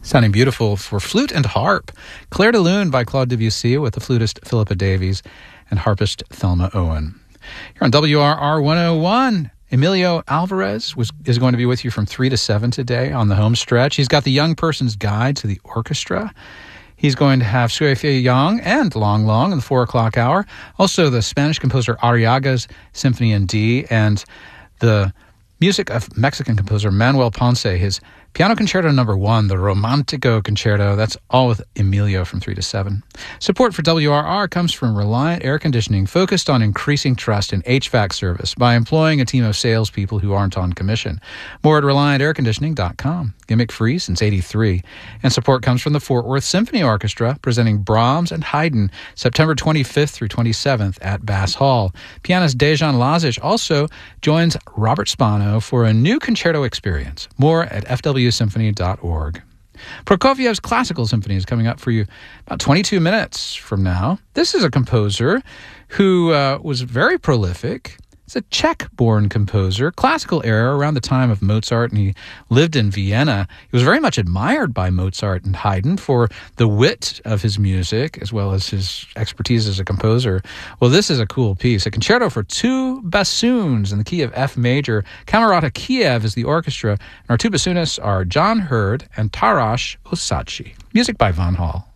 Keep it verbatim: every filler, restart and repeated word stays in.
Sounding beautiful for flute and harp. Clair de Lune by Claude Debussy with the flutist Philippa Davies and harpist Thelma Owen. Here on W R R one oh one, Emilio Alvarez was, is going to be with you from three to seven today on the home stretch. He's got the Young Person's Guide to the Orchestra. He's going to have Sui Fei Yang and Long Long in the four o'clock hour. Also, the Spanish composer Arriaga's Symphony in D and the music of Mexican composer Manuel Ponce, his Piano Concerto Number One, the Romantico Concerto. That's all with Emilio from three to seven. Support for W R R comes from Reliant Air Conditioning, focused on increasing trust in H V A C service by employing a team of salespeople who aren't on commission. More at reliant air conditioning dot com. Gimmick free since eighty-three. And support comes from the Fort Worth Symphony Orchestra, presenting Brahms and Haydn September twenty-fifth through twenty-seventh at Bass Hall. Pianist Dejan Lazic also joins Robert Spano for a new concerto experience. More at f w symphony dot org. Prokofiev's Classical Symphony is coming up for you about twenty-two minutes from now. This is a composer who uh, was very prolific. He's a Czech-born composer, classical era, around the time of Mozart, and he lived in Vienna. He was very much admired by Mozart and Haydn for the wit of his music, as well as his expertise as a composer. Well, this is a cool piece, a concerto for two bassoons in the key of F major. Camerata Kiev is the orchestra, and our two bassoonists are John Hurd and Taras Osachi. Music by Van Hall.